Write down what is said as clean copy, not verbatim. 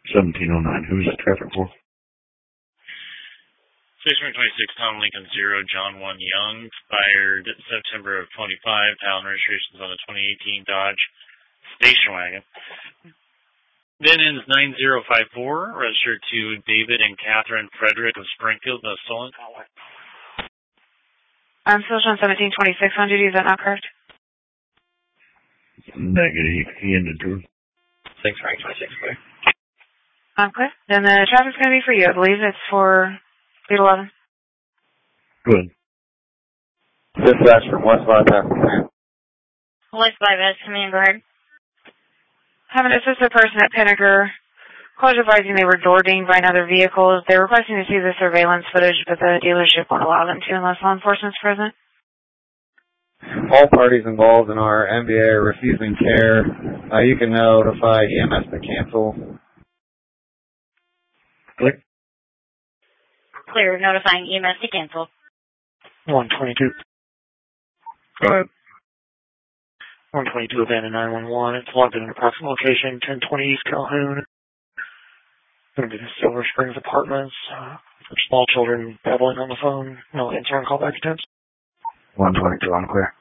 1709. Who's the traffic for? Station 26, Tom Lincoln 0, John 1 Young, expired September of 25, title and registrations on the 2018 Dodge Station Wagon. Then ends 9054, registered to David and Catherine Frederick of Springfield, no stolen. I'm still showing 1726 on duty, is that not correct? Negative, he ended too. 6 rank 26, clear. I'm clear. Then the traffic's going to be for you. I believe it's for 811. Good. Dispatch from West Bypass, clear. West Bypass, come in, go ahead. Having assisted person at Pinnaker, calls advising they were door dinged by another vehicle. They're requesting to see the surveillance footage, but the dealership won't allow them to unless law enforcement's present. All parties involved in our MBA are refusing care. You can notify EMS to cancel. Click. Clear, notifying EMS to cancel. 122. Go ahead. 122 abandoned 911. It's logged in an approximate location, 1020 East Calhoun. Going to be the Silver Springs Apartments. For small children babbling on the phone. No answer on callback attempts. 122, I'm clear.